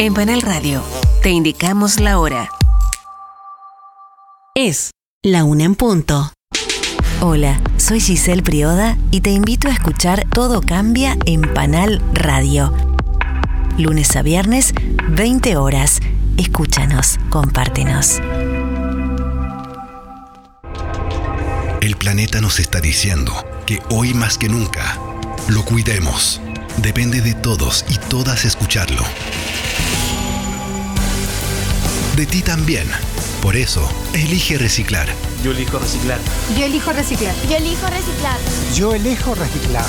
En Panal Radio, te indicamos la hora. Es la 1 en punto. Hola, soy Giselle Prioda y te invito a escuchar Todo Cambia en Panal Radio. Lunes a viernes, 20 horas. Escúchanos, compártenos. El planeta nos está diciendo que hoy más que nunca lo cuidemos. Depende de todos y todas escucharlo. De ti también. Por eso, elige reciclar. Yo elijo reciclar. Yo elijo reciclar. Yo elijo reciclar. Yo elijo reciclar.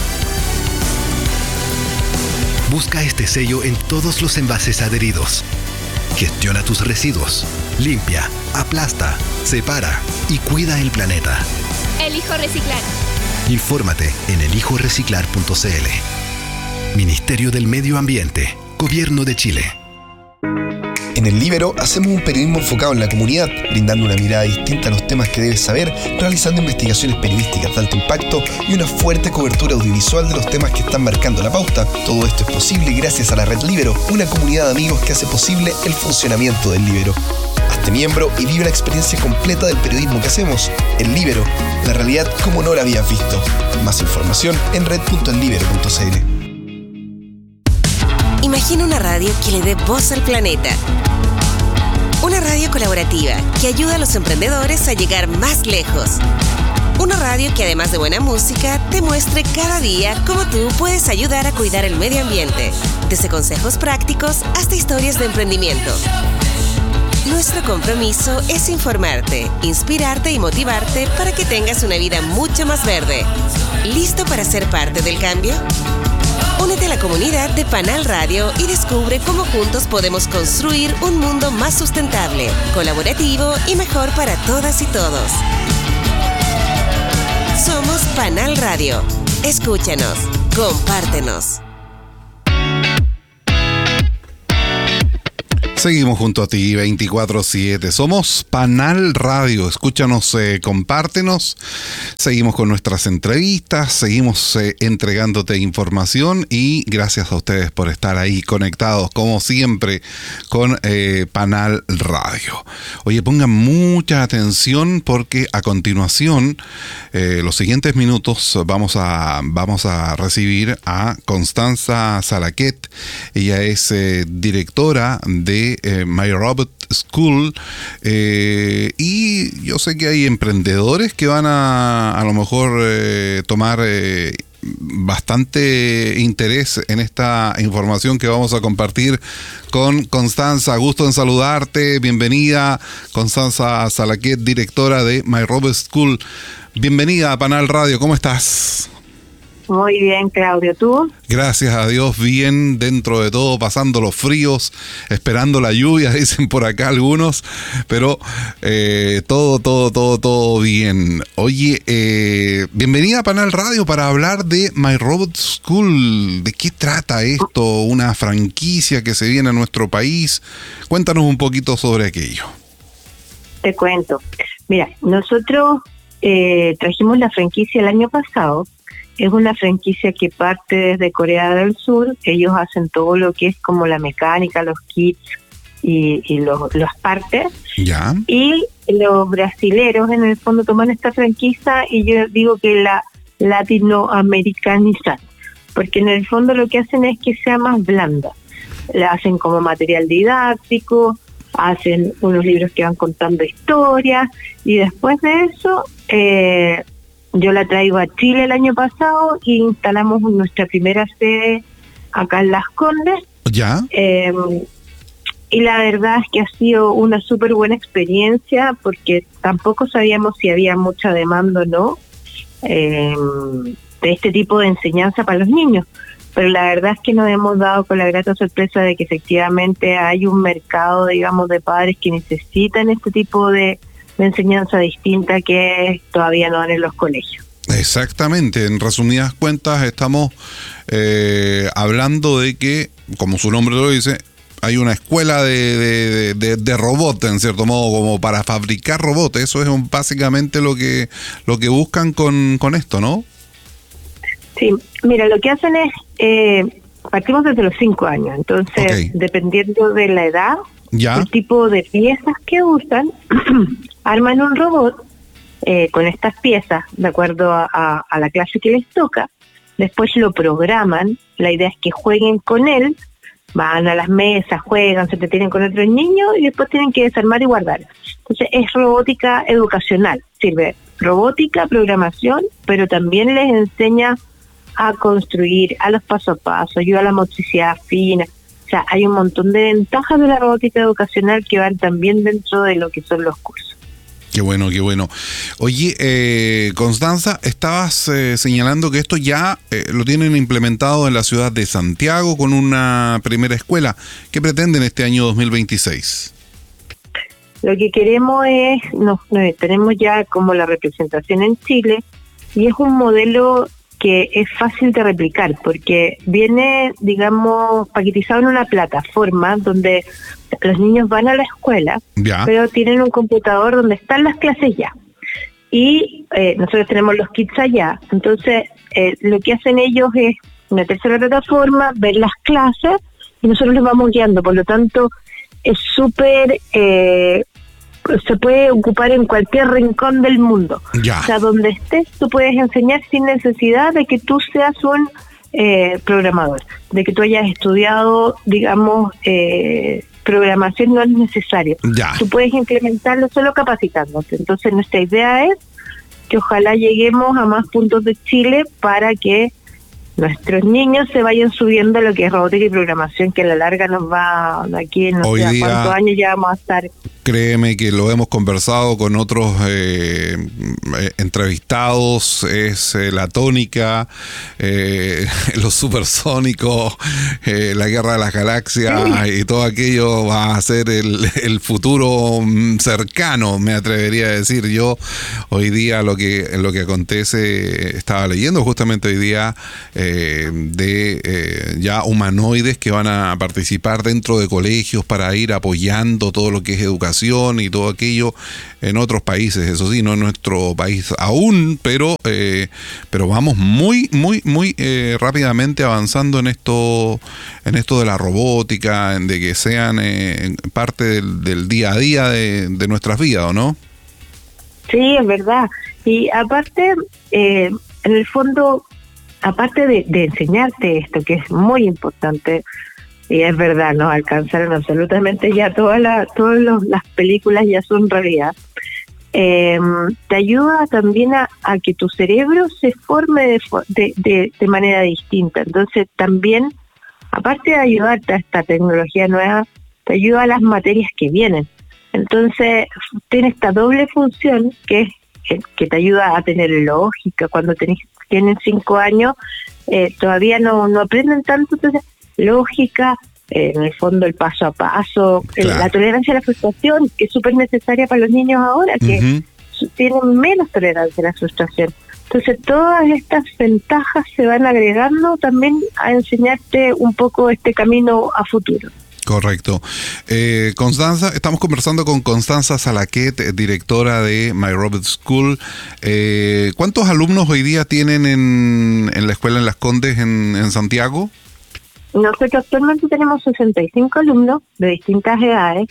Busca este sello en todos los envases adheridos. Gestiona tus residuos. Limpia, aplasta, separa y cuida el planeta. Elijo reciclar. Infórmate en elijoreciclar.cl. Ministerio del Medio Ambiente, Gobierno de Chile. En El Líbero hacemos un periodismo enfocado en la comunidad, brindando una mirada distinta a los temas que debes saber, realizando investigaciones periodísticas de alto impacto y una fuerte cobertura audiovisual de los temas que están marcando la pauta. Todo esto es posible gracias a la Red Líbero, una comunidad de amigos que hace posible el funcionamiento del Líbero. Hazte miembro y vive la experiencia completa del periodismo que hacemos. El Líbero, la realidad como no la habías visto. Más información en red.ellibero.cl. Imagina una radio que le dé voz al planeta. Una radio colaborativa que ayuda a los emprendedores a llegar más lejos. Una radio que además de buena música, te muestre cada día cómo tú puedes ayudar a cuidar el medio ambiente. Desde consejos prácticos hasta historias de emprendimiento. Nuestro compromiso es informarte, inspirarte y motivarte para que tengas una vida mucho más verde. ¿Listo para ser parte del cambio? Únete a la comunidad de Panal Radio y descubre cómo juntos podemos construir un mundo más sustentable, colaborativo y mejor para todas y todos. Somos Panal Radio. Escúchanos, compártenos. Seguimos junto a ti 24/7. Somos Panal Radio. Escúchanos, compártenos. Seguimos con nuestras entrevistas, seguimos entregándote información y gracias a ustedes por estar ahí conectados, como siempre, con Panal Radio. Oye, pongan mucha atención porque a continuación, los siguientes minutos, vamos a recibir a Constanza Salaquet. Ella es directora de My Robot School, y yo sé que hay emprendedores que van a lo mejor tomar bastante interés en esta información que vamos a compartir con Constanza. Gusto en saludarte, bienvenida Constanza Salaquet, directora de My Robot School. Bienvenida a Panal Radio, ¿cómo estás? Muy bien, Claudio, ¿tú? Gracias a Dios, bien, dentro de todo, pasando los fríos, esperando la lluvia, dicen por acá algunos, pero todo bien. Oye, bienvenida a Panal Radio para hablar de My Robot School. ¿De qué trata esto? Una franquicia que se viene a nuestro país. Cuéntanos un poquito sobre aquello. Te cuento. Mira, nosotros trajimos la franquicia el año pasado. Es una franquicia que parte desde Corea del Sur. Ellos hacen todo lo que es como la mecánica, los kits y las partes. Ya. Y los brasileros en el fondo toman esta franquicia y yo digo que la latinoamericanizan, porque en el fondo lo que hacen es que sea más blanda. La hacen como material didáctico, hacen unos libros que van contando historias y después de eso yo la traigo a Chile el año pasado y instalamos nuestra primera sede acá en Las Condes. Ya. Y la verdad es que ha sido una súper buena experiencia porque tampoco sabíamos si había mucha demanda o no de este tipo de enseñanza para los niños. Pero la verdad es que nos hemos dado con la grata sorpresa de que efectivamente hay un mercado, digamos, de padres que necesitan este tipo de enseñanza distinta que todavía no dan en los colegios. Exactamente, en resumidas cuentas estamos hablando de que, como su nombre lo dice, hay una escuela de robots, en cierto modo, como para fabricar robots. Eso es básicamente lo que buscan con esto, ¿no? Sí, mira, lo que hacen es partimos desde los 5 años, entonces dependiendo de la edad, el tipo de piezas que usan, arman un robot con estas piezas de acuerdo a la clase que les toca, después lo programan, la idea es que jueguen con él, van a las mesas, juegan, se entretienen con otros niños y después tienen que desarmar y guardar. Entonces es robótica educacional, sirve robótica, programación, pero también les enseña a construir, a los paso a paso, ayuda a la motricidad fina. O sea, hay un montón de ventajas de la robótica educacional que van también dentro de lo que son los cursos. Qué bueno, qué bueno. Oye, Constanza, estabas señalando que esto ya lo tienen implementado en la ciudad de Santiago con una primera escuela. ¿Qué pretenden este año 2026? Lo que queremos es, tenemos ya como la representación en Chile y es un modelo que es fácil de replicar porque viene, digamos, paquetizado en una plataforma donde los niños van a la escuela, pero tienen un computador donde están las clases ya. Y nosotros tenemos los kits allá. Entonces, lo que hacen ellos es meterse en la plataforma, ver las clases y nosotros les vamos guiando. Por lo tanto, es súper... se puede ocupar en cualquier rincón del mundo. O sea, donde estés, tú puedes enseñar sin necesidad de que tú seas un programador, de que tú hayas estudiado, digamos, programación no es necesario. Tú puedes implementarlo solo capacitándote. Entonces, nuestra idea es que ojalá lleguemos a más puntos de Chile para que nuestros niños se vayan subiendo a lo que es robótica y programación, que a la larga nos va, de aquí en no sé cuántos años ya vamos a estar. Créeme que lo hemos conversado con otros entrevistados, es la tónica, los supersónicos, la guerra de las galaxias y todo aquello va a ser el futuro cercano, me atrevería a decir. Yo hoy día lo que acontece, estaba leyendo justamente hoy día ya humanoides que van a participar dentro de colegios para ir apoyando todo lo que es educación y todo aquello en otros países, eso sí, no en nuestro país aún, pero vamos muy rápidamente avanzando en esto de la robótica, de que sean parte del día a día de nuestras vidas, ¿o no? Sí, es verdad. Y aparte, en el fondo, aparte de enseñarte esto, que es muy importante, y es verdad, nos alcanzaron absolutamente ya todas las películas ya son realidad. Te ayuda también a que tu cerebro se forme de manera distinta. Entonces también, aparte de ayudarte a esta tecnología nueva, te ayuda a las materias que vienen. Entonces tiene esta doble función que es que te ayuda a tener lógica. Cuando tienen 5 años, todavía no aprenden tanto, entonces lógica, en el fondo el paso a paso, la tolerancia a la frustración, que es súper necesaria para los niños ahora, que tienen menos tolerancia a la frustración. Entonces todas estas ventajas se van agregando también a enseñarte un poco este camino a futuro. Correcto. Constanza, estamos conversando con Constanza Salaquet, directora de My Robot School. ¿Cuántos alumnos hoy día tienen en la escuela en Las Condes en Santiago? Nosotros actualmente tenemos 65 alumnos de distintas edades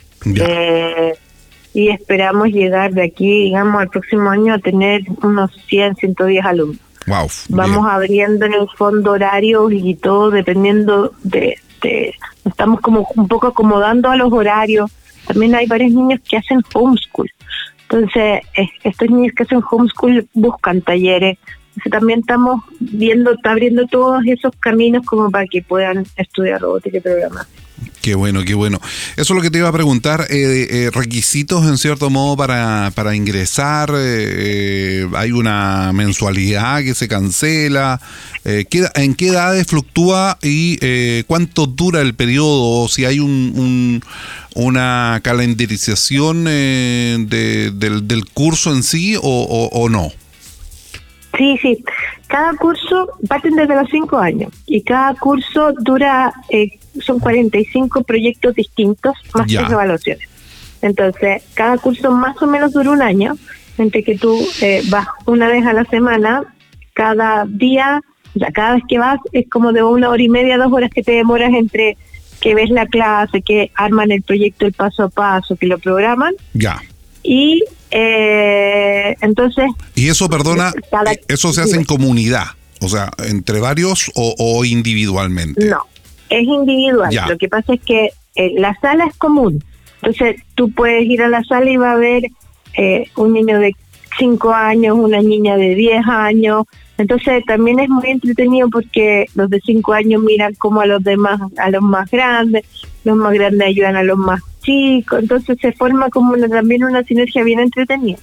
y esperamos llegar de aquí, digamos, al próximo año a tener unos 100, 110 alumnos. Wow, vamos abriendo en el fondo horarios y todo dependiendo estamos como un poco acomodando a los horarios. También hay varios niños que hacen homeschool. Entonces, estos niños que hacen homeschool buscan talleres. Entonces, también estamos abriendo todos esos caminos como para que puedan estudiar robótica y programación. Qué bueno, qué bueno. Eso es lo que te iba a preguntar. ¿Requisitos en cierto modo para ingresar? ¿Hay una mensualidad que se cancela? ¿En qué edades fluctúa y cuánto dura el periodo? O si hay una calendarización del curso en sí o no. Sí. Cada curso parten desde los 5 años y cada curso dura, son 45 proyectos distintos más 3 evaluaciones. Entonces, cada curso más o menos dura un año, entre que tú vas una vez a la semana, cada día O sea, cada vez que vas es como de 1 hora y media, 2 horas que te demoras entre que ves la clase, que arman el proyecto el paso a paso, que lo programan. Ya. Y entonces... Y eso, perdona, eso se hace en comunidad, o sea, entre varios o individualmente. No, es individual. Ya. Lo que pasa es que la sala es común. Entonces tú puedes ir a la sala y va a haber un niño de 5 años, una niña de 10 años. Entonces también es muy entretenido porque los de 5 años miran como a los demás, a los más grandes ayudan a los más chicos. Entonces se forma como también una sinergia bien entretenida.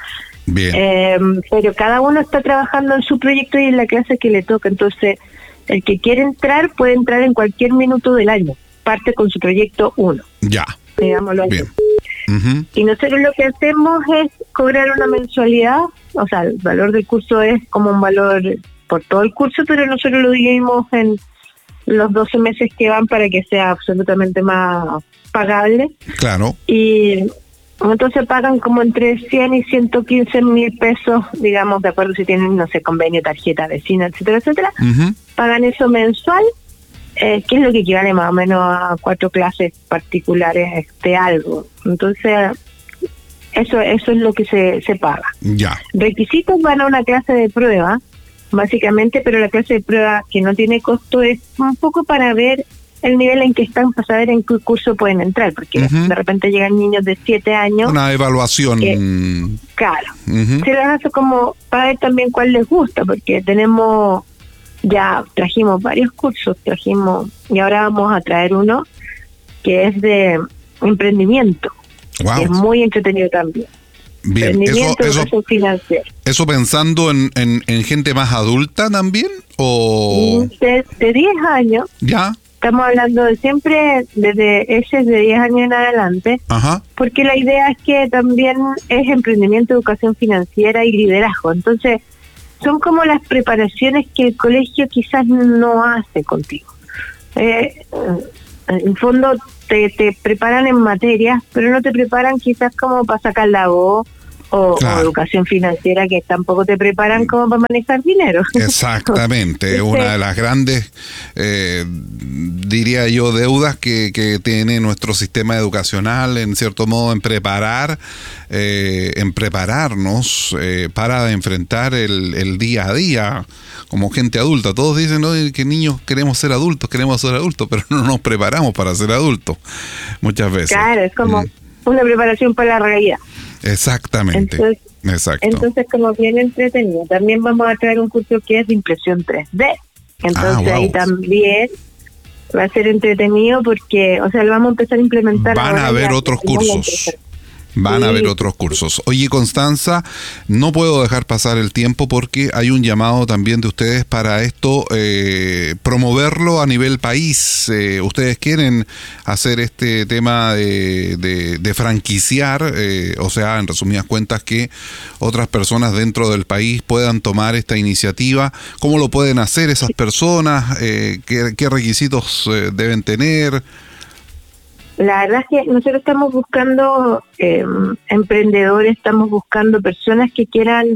Bien. Pero cada uno está trabajando en su proyecto y en la clase que le toca. Entonces el que quiere entrar puede entrar en cualquier minuto del año. Parte con su proyecto 1. Ya. Digámoslo así. Bien. Uh-huh. Y nosotros lo que hacemos es cobrar una mensualidad, o sea, el valor del curso es como un valor por todo el curso, pero nosotros lo dividimos en los 12 meses que van para que sea absolutamente más pagable. Claro. Y entonces pagan como entre 100 y 115 mil pesos, digamos, de acuerdo si tienen, no sé, convenio, tarjeta, vecina, etcétera, etcétera. Uh-huh. Pagan eso mensual. Que es lo que equivale más o menos a 4 clases particulares de algo. Entonces, eso es lo que se paga. Ya. Requisitos van a una clase de prueba, básicamente, pero la clase de prueba que no tiene costo es un poco para ver el nivel en que están, para saber en qué curso pueden entrar, porque Uh-huh. de repente llegan niños de 7 años. Una evaluación. Claro. Uh-huh. Se las hace como para ver también cuál les gusta, porque ya trajimos varios cursos, y ahora vamos a traer uno que es de emprendimiento, Wow. que es muy entretenido también. Bien, Emprendimiento, educación financiera. ¿Eso pensando en gente más adulta también? ¿O De 10 años, ya? estamos hablando de siempre desde ese de 10 años en adelante, Ajá. porque la idea es que también es emprendimiento, educación financiera y liderazgo. Entonces, son como las preparaciones que el colegio quizás no hace contigo. En el fondo te preparan en materias, pero no te preparan quizás como para sacar la voz o educación financiera, que tampoco te preparan como para manejar dinero. Exactamente, una de las grandes, diría yo, deudas que tiene nuestro sistema educacional, en cierto modo, en prepararnos para enfrentar el día a día como gente adulta. Todos dicen, ¿no?, que niños queremos ser adultos, pero no nos preparamos para ser adultos muchas veces. Claro, es como una preparación para la realidad. Exactamente. Entonces, como bien entretenido. También vamos a traer un curso que es de impresión 3D. Entonces ahí también va a ser entretenido porque, o sea, lo vamos a empezar a implementar. Van a haber otros cursos. Van a haber otros cursos. Oye, Constanza, no puedo dejar pasar el tiempo porque hay un llamado también de ustedes para esto, promoverlo a nivel país. Ustedes quieren hacer este tema de franquiciar, o sea, en resumidas cuentas, que otras personas dentro del país puedan tomar esta iniciativa. ¿Cómo lo pueden hacer esas personas? ¿Qué requisitos deben tener? La verdad es que nosotros estamos buscando emprendedores, estamos buscando personas que quieran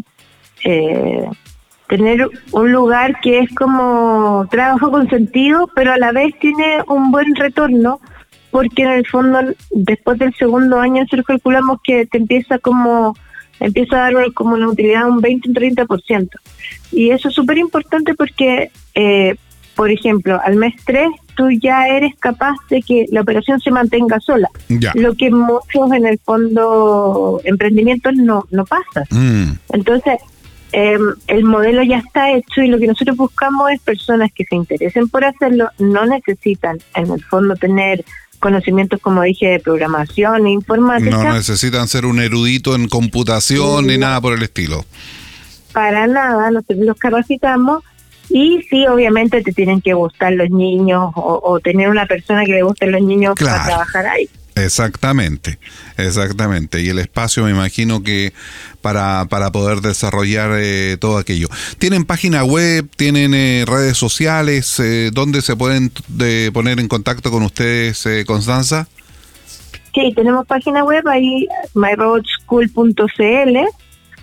tener un lugar que es como trabajo con sentido, pero a la vez tiene un buen retorno, porque en el fondo después del segundo año nosotros calculamos que te empieza a dar como una utilidad un 20-30%. Y eso es súper importante porque, por ejemplo, al mes 3 tú ya eres capaz de que la operación se mantenga sola. Ya. Lo que muchos en el fondo emprendimientos no pasa. Entonces, el modelo ya está hecho y lo que nosotros buscamos es personas que se interesen por hacerlo. No necesitan en el fondo tener conocimientos, como dije, de programación e informática. No necesitan ser un erudito en computación ni nada por el estilo. Para nada, nosotros los capacitamos. Y sí, obviamente te tienen que gustar los niños o tener una persona que le gusten los niños para trabajar ahí. Exactamente. Y el espacio, me imagino que para poder desarrollar todo aquello. ¿Tienen página web? ¿Tienen redes sociales? ¿Dónde se pueden poner en contacto con ustedes, Constanza? Sí, tenemos página web ahí, myrobotschool.cl.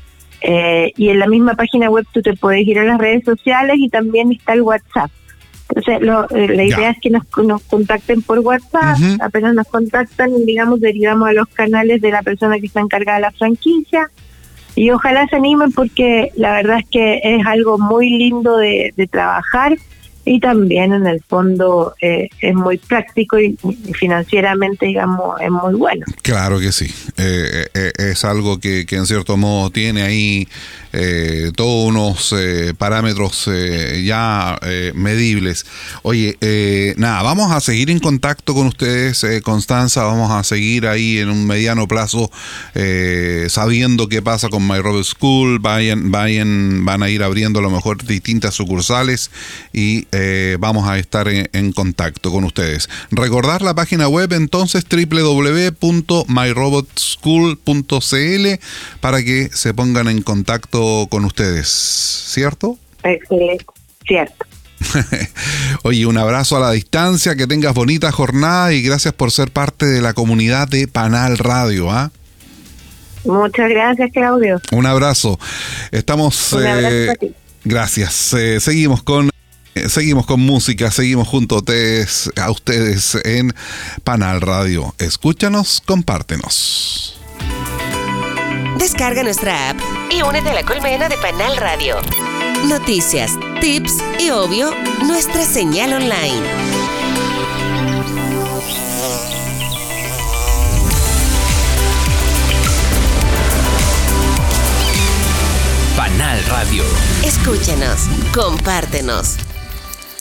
Y en la misma página web tú te puedes ir a las redes sociales y también está el WhatsApp. Entonces la idea es que nos contacten por WhatsApp. Apenas nos contactan, digamos, derivamos a los canales de la persona que está encargada de la franquicia y ojalá se animen, porque la verdad es que es algo muy lindo de trabajar y también en el fondo es muy práctico y financieramente, digamos, es muy bueno. Claro que sí. Es algo que en cierto modo tiene ahí todos unos parámetros ya medibles. Oye, vamos a seguir en contacto con ustedes, Constanza. Vamos a seguir ahí en un mediano plazo sabiendo qué pasa con My Robot School. Van a ir abriendo a lo mejor distintas sucursales y vamos a estar en contacto con ustedes. Recordar la página web entonces, www.myrobotschool.cl, para que se pongan en contacto con ustedes, ¿cierto? Excelente, cierto. Oye, un abrazo a la distancia, que tengas bonita jornada y gracias por ser parte de la comunidad de Panal Radio, ¿ah? Muchas gracias, Claudio. Un abrazo. Un abrazo a ti. Gracias. Seguimos con música, seguimos junto a ustedes en Panal Radio. Escúchanos, compártenos. Descarga nuestra app y únete a la colmena de Panal Radio. Noticias, tips y, obvio, nuestra señal online. Panal Radio. Escúchanos, compártenos.